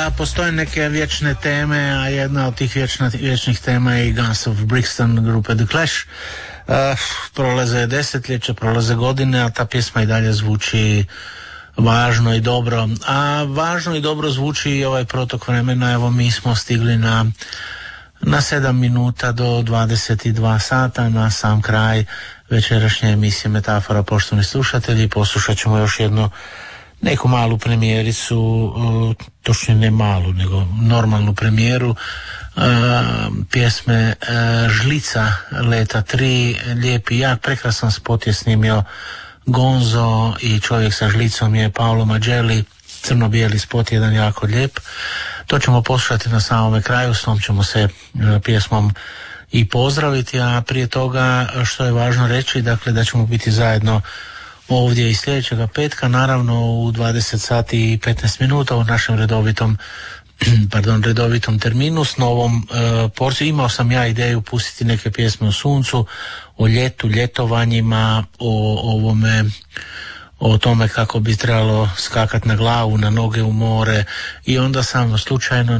da postoje neke vječne teme, a jedna od tih vječnih tema je i Guns of Brixton grupe The Clash. Prolaze desetljeće, prolaze godine, a ta pjesma i dalje zvuči važno i dobro. A važno i dobro zvuči i ovaj protok vremena. Evo, mi smo stigli na 7 minuta do 22 sata, na sam kraj večerašnje emisije Metafora. Poštovani slušatelji, poslušat ćemo još jednu neku malu premijericu, točnije ne malu, nego normalnu premijeru pjesme Žlica Leta 3, lijepi, jak, prekrasan spot je snimio Gonzo i čovjek sa žlicom je Paolo Maggelli, crno-bijeli spot, jedan jako lijep. To ćemo poslušati na samome kraju, s tom ćemo se pjesmom i pozdraviti, a prije toga što je važno reći, dakle, da ćemo biti zajedno ovdje i sljedećega petka, naravno u 20 sati i 15 minuta u našem redovitom terminu s novom porcijom. Imao sam ja ideju pustiti neke pjesme o suncu, o ljetu, ljetovanjima, o tome kako bi trebalo skakati na glavu, na noge u more, i onda sam slučajno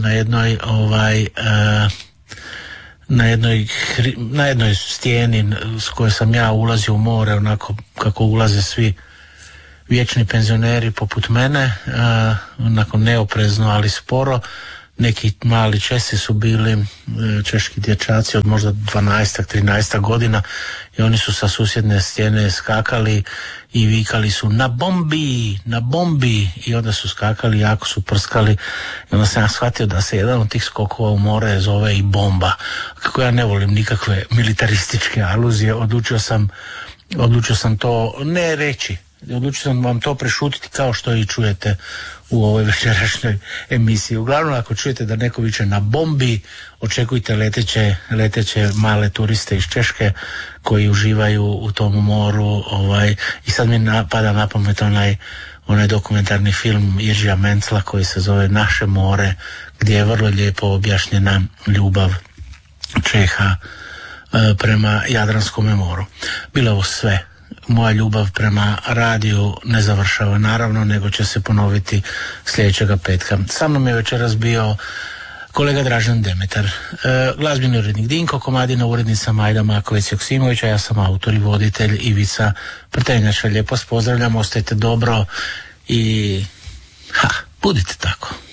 na jednoj stijeni s kojoj sam ja ulazio u more, onako kako ulaze svi vječni penzioneri poput mene, onako neoprezno ali sporo. Neki mali Česi su bili, češki dječaci od možda 12-13 godina, i oni su sa susjedne stijene skakali i vikali su na bombi, na bombi, i onda su skakali, jako su prskali, i onda sam ja shvatio da se jedan od tih skokova u more zove i bomba. Kako ja ne volim nikakve militarističke aluzije, odlučio sam to ne reći. Odlučio sam vam to prešutiti, kao što i čujete u ovoj večerašnjoj emisiji. Uglavnom, ako čujete da neko viče na bombi, očekujte leteće male turiste iz Češke koji uživaju u tom moru. I sad mi pada na pamet onaj dokumentarni film Jeržija Mencla koji se zove Naše more, gdje je vrlo lijepo objašnjena ljubav Čeha prema Jadranskome moru. Bilo ovo sve. Moja ljubav prema radiju ne završava, naravno, nego će se ponoviti sljedećega petka. Sa mnom je večeras bio kolega Dražen Demetar, glazbeni urednik Dinko Komadina, urednica Majda Maković-Joksimović, a ja sam autor i voditelj Ivica Prtenjača. Lijepo vas pozdravljam, ostajte dobro i budite tako.